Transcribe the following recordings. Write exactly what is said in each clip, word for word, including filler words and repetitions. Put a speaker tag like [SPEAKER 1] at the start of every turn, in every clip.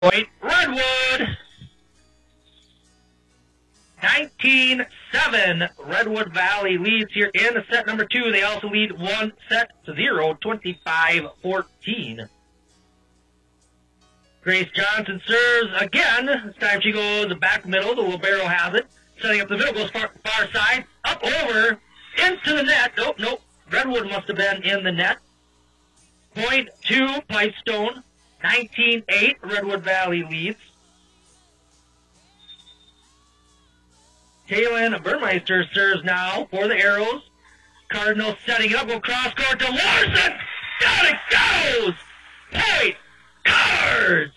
[SPEAKER 1] Point Redwood. nineteen seven. Redwood Valley leads here in set number two. They also lead one set to zero, twenty-five fourteen. Grace Johnson serves again. This time she goes back middle. The wheelbarrow has it. Setting up the middle, goes far, far side. Up over. Into the net. Nope, nope. Redwood must have been in the net. Point two, Pipestone. nineteen eight. Redwood Valley leads. Kaylin Burmeister serves now for the Arrows. Cardinals setting up. Will cross court to Larson. Down it goes. Point Cards.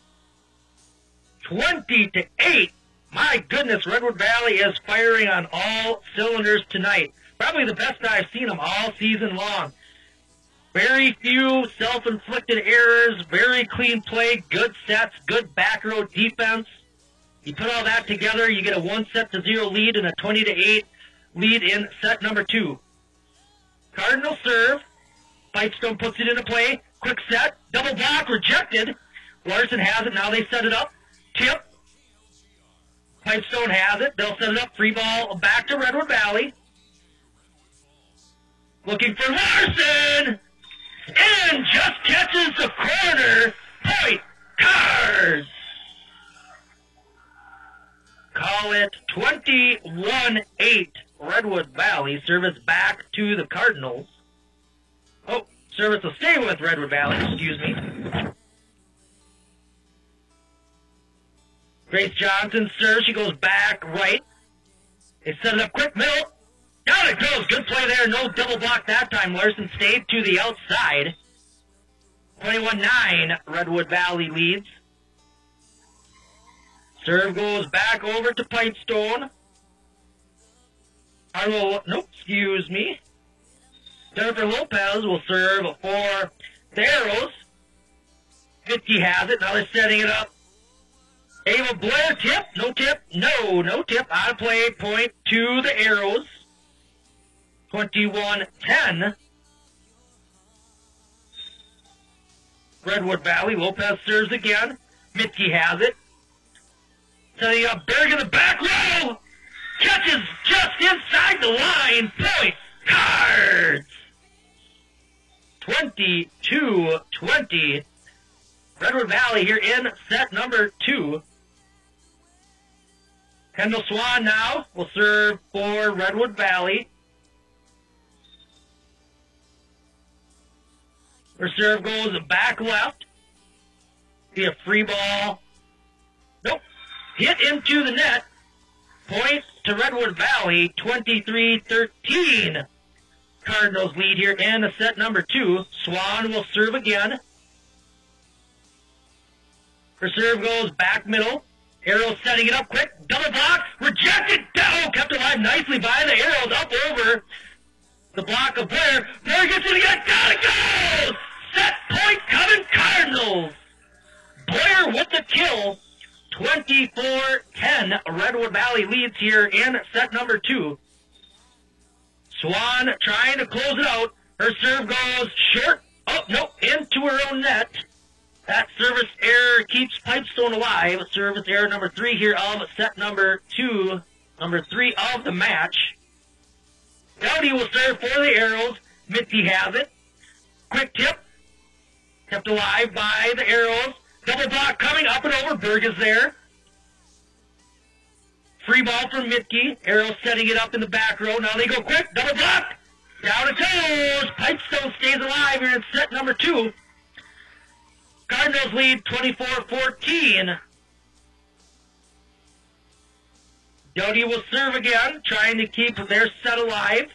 [SPEAKER 1] twenty to eight. My goodness, Redwood Valley is firing on all cylinders tonight. Probably the best I've seen them all season long. Very few self-inflicted errors, very clean play, good sets, good back row defense. You put all that together, you get a one set to zero lead and a twenty to eight lead in set number two. Cardinal serve. Pipestone puts it into play. Quick set. Double block rejected. Larson has it. Now they set it up. Tip. Pipestone has it. They'll set it up. Free ball back to Redwood Valley. Looking for Larson. And just catches the corner. Point Cards. Call it twenty-one eight. Redwood Valley. Service back to the Cardinals. Oh, service will stay with Redwood Valley. Excuse me. Grace Johnson serves. She goes back right. They set it up quick middle. Down it goes. Good play there. No double block that time. Larson stayed to the outside. twenty-one nine. Redwood Valley leads. Serve goes back over to Pipestone. Arlo, nope, excuse me. Jennifer Lopez will serve for the Arrows. fifty has it. Now they're setting it up. Ava Blair, tip. No tip. No, no tip. Out of play. Point to the Arrows. twenty-one ten. Redwood Valley. Lopez serves again. Mitke has it. Setting up Berg in the back row. Catches just inside the line. Point Cards. twenty-two twenty. Redwood Valley here in set number two. Kendall Swan now will serve for Redwood Valley. Her serve goes back left. See a free ball. Nope. Hit into the net. Point to Redwood Valley, twenty-three thirteen. Cardinals lead here in set number two. Swan will serve again. Her serve goes back middle. Arrows setting it up quick. Double block. Rejected. Oh, kept alive nicely by the Arrows. Up over the block of Blair. Blair gets it again. Down it goes. Set point coming Cardinals. Blair with the kill. twenty-four ten. Redwood Valley leads here in set number two. Swan trying to close it out. Her serve goes short. Oh, no, into her own net. That service error keeps Pipestone alive. Service error number three here of set number two. Number three of the match. Dowdy will serve for the Arrows. Mitke has it. Quick tip. Kept alive by the Arrows. Double block coming up and over. Berg is there. Free ball from Mitke. Arrows setting it up in the back row. Now they go quick. Double block. Down it goes. Pipestone stays alive here in set number two. Cardinals lead twenty-four fourteen. Doty will serve again, trying to keep their set alive.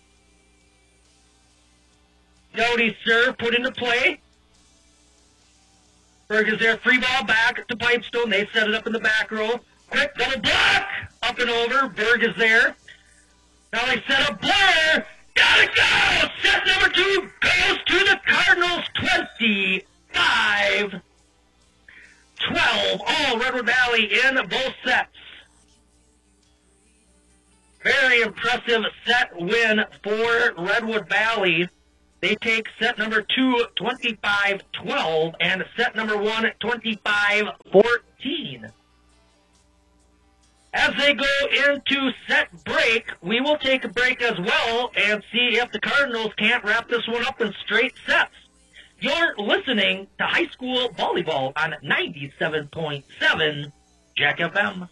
[SPEAKER 1] Doty serve put into play. Berg is there. Free ball back to Pipestone. They set it up in the back row. Quick double block. Up and over. Berg is there. Now they set up Blair. Gotta go! Set number two goes to the Cardinals. twenty-five twelve. All Redwood Valley in both sets. Very impressive set win for Redwood Valley. They take set number two, twenty-five twelve, and set number one, twenty-five fourteen. As they go into set break, we will take a break as well and see if the Cardinals can't wrap this one up in straight sets. You're listening to high school volleyball on ninety-seven point seven Jack F M.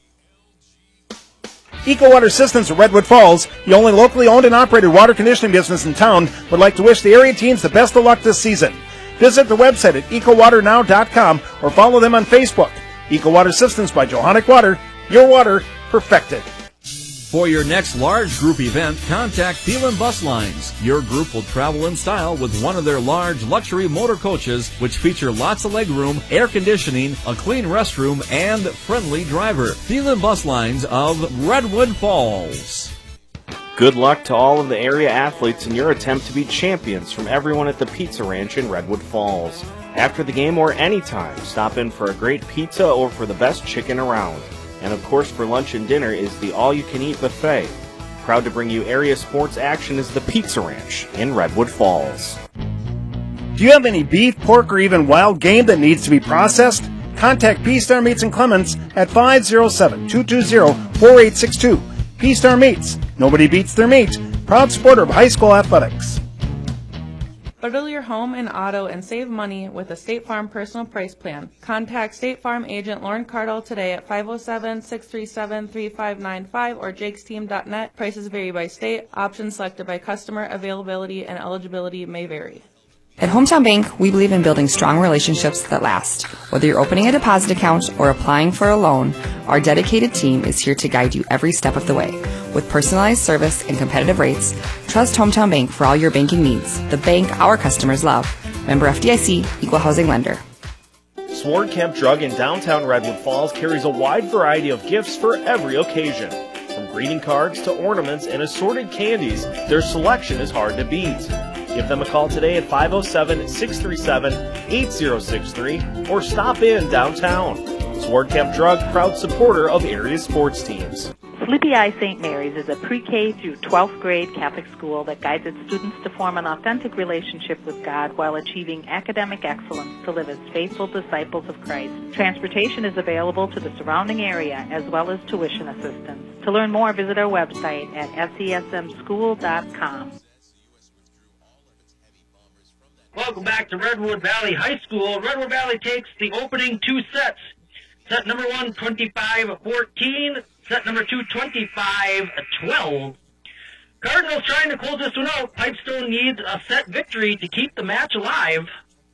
[SPEAKER 2] Eco Water Systems of Redwood Falls, the only locally owned and operated water conditioning business in town, would like to wish the area teams the best of luck this season. Visit the website at eco water now dot com or follow them on Facebook. Eco Water Systems by Johannich Water, your water perfected.
[SPEAKER 3] For your next large group event, contact Thielen Bus Lines. Your group will travel in style with one of their large luxury motor coaches, which feature lots of legroom, air conditioning, a clean restroom, and friendly driver. Thielen Bus Lines of Redwood Falls.
[SPEAKER 4] Good luck to all of the area athletes in your attempt to be champions from everyone at the Pizza Ranch in Redwood Falls. After the game or anytime, stop in for a great pizza or for the best chicken around. And of course, for lunch and dinner is the all-you-can-eat buffet. Proud to bring you area sports action is the Pizza Ranch in Redwood Falls.
[SPEAKER 2] Do you have any beef, pork, or even wild game that needs to be processed? Contact P-Star Meats in Clements at five oh seven, two two zero, four eight six two. P-Star Meats. Nobody beats their meat. Proud supporter of high school athletics.
[SPEAKER 5] Bundle your home and auto and save money with a State Farm personal price plan. Contact State Farm agent Lauren Cardle today at five oh seven, six three seven, three five nine five or jakes team dot net. Prices vary by state. Options selected by customer. Availability and eligibility may vary.
[SPEAKER 6] At Hometown Bank, we believe in building strong relationships that last. Whether you're opening a deposit account or applying for a loan, our dedicated team is here to guide you every step of the way. With personalized service and competitive rates, trust Hometown Bank for all your banking needs. The bank our customers love. Member F D I C, Equal Housing Lender.
[SPEAKER 4] Sword Camp Drug in downtown Redwood Falls carries a wide variety of gifts for every occasion. From greeting cards to ornaments and assorted candies, their selection is hard to beat. Give them a call today at five oh seven, six three seven, eight oh six three or stop in downtown. Sword Camp Drug, proud supporter of area sports teams.
[SPEAKER 7] Sleepy Eye Saint Mary's is a pre-K through twelfth grade Catholic school that guides its students to form an authentic relationship with God while achieving academic excellence to live as faithful disciples of Christ. Transportation is available to the surrounding area as well as tuition assistance. To learn more, visit our website at S E S M school dot com.
[SPEAKER 1] Welcome back to Redwood Valley High School. Redwood Valley takes the opening two sets. Set number one, twenty-five fourteen. Set number two, twenty-five twelve. Cardinals trying to close this one out. Pipestone needs a set victory to keep the match alive.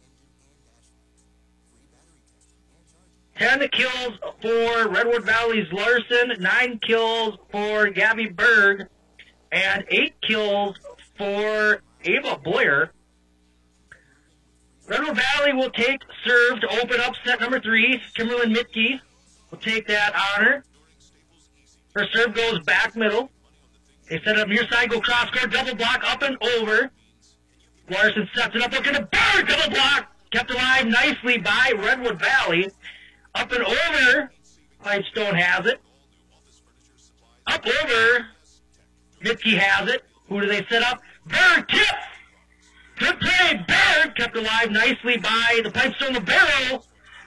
[SPEAKER 1] Ten kills for Redwood Valley's Larson, nine kills for Gabby Berg, and eight kills for Ava Boyer. Redwood Valley will take serve to open up set number three. Kimberlyn Mitke will take that honor. Her serve goes back middle. They set it up near side, go cross court, double block, up and over. Larson sets it up, looking to Berg, double block. Kept alive nicely by Redwood Valley. Up and over. Pipestone has it. Up over. Mitke has it. Who do they set up? Berg, tip! Good play, Berg, kept alive nicely by the Pipestone the barrel.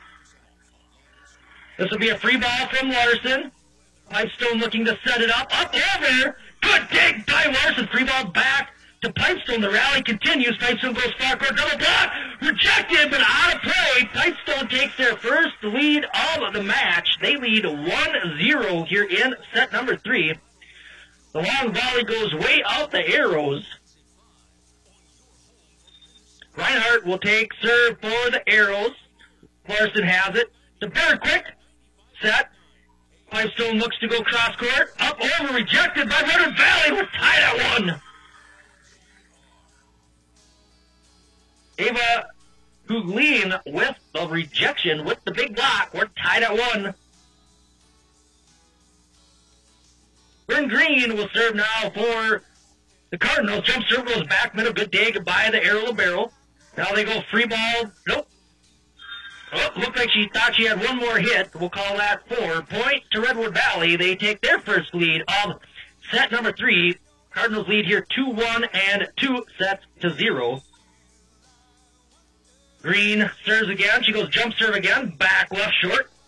[SPEAKER 1] This will be a free ball from Larson. Pipestone looking to set it up. Up over. Good dig by Larson. Free ball back to Pipestone. The rally continues. Pipestone goes far court. Double block. Rejected, but out of play. Pipestone takes their first lead of the match. They lead one zero here in set number three. The long volley goes way out the arrows. Reinhardt will take serve for the arrows. Larson has it. To Berg, quick. Set. Pipestone looks to go cross court. Up over, rejected by Redwood Valley. We're tied at one. Ava Huglin with the rejection with the big block. We're tied at one. Vern Green will serve now for the Cardinals. Jump serve goes back middle. Good dig by the arrow barrel. Now they go free ball. Nope. Oh, looked like she thought she had one more hit. We'll call that four. Point to Redwood Valley. They take their first lead of set number three. Cardinals lead here two one and two sets to zero. Green serves again. She goes jump serve again. Back left short.